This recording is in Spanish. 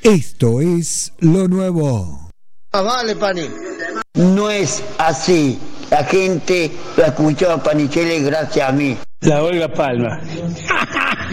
Esto es lo nuevo. Vale, Pani. No es así. La gente lo escuchó a Panicelli gracias a mí. La Olga Palma.